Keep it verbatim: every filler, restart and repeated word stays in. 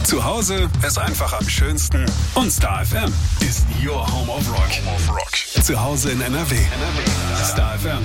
Zu Hause ist einfach am schönsten und Star F M ist your home of rock. Home of rock. Zu Hause in N R W. Star F M.